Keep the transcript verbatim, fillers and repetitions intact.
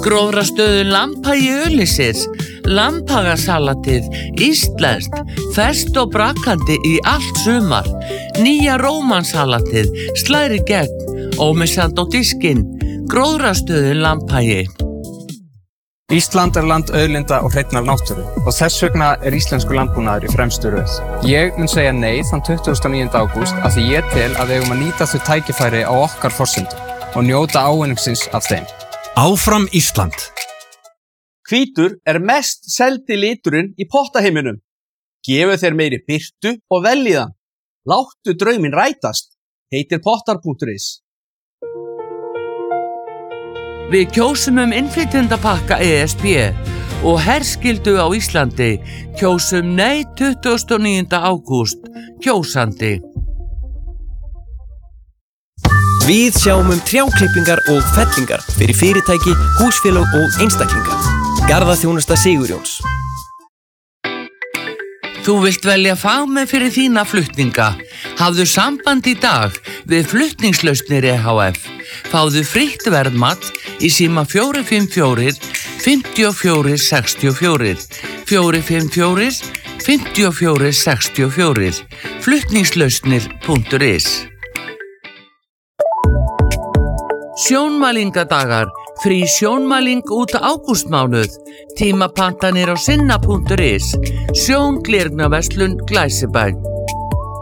Gróðrastöðin Lampa í Öllisis, Lampagasalatið, íslenskt, ferskt og brakandi í allt sumar. Nýja rómansalatið, slæri gegn, ómissandi á diskinn. Gróðrastöðin Lampagi. Ísland er land auðlinda og hreinnar náttúru og þess vegna er íslensku landbúnaður í fremstu röð. Ég mun segja nei þann tuttugasta og níunda ágúst af því ég tel að við eigum að nýta þau tækifæri á okkar forsendum og njóta ávinningsins af þeim. Áfram Ísland. Hvítur er mest seldi liturinn í pottaheiminum. Gefu þeir meiri birtu og veljiðan. Láttu drauminn rætast, heitir pottar punktur is. Við kjósum um innflytjendapakka E S B og herskildu á Íslandi. Kjósum nei tuttugasta og níunda ágúst. Kjósandi. Við sjáum um trjáklippingar og fellingar fyrir fyrirtæki, húsfélög og einstaklinga. Garðaþjónusta Sigurjóns. Þú vilt velja fagmenn fyrir þína flutninga. Hafðu samband í dag við Flutningslausnir E H F. Fáðu frítt verðmat í síma fjögur fimm fjögur, fimm fjögur sex fjögur, fjögur fimm fjögur, fimm fjögur sex fjögur, flutningslausnir punktur is. Sjónmælingadagar, frí sjónmæling út ágústmánuð, tímapantanir á sinna punktur is, sjónglernaverslun Glæsibæ.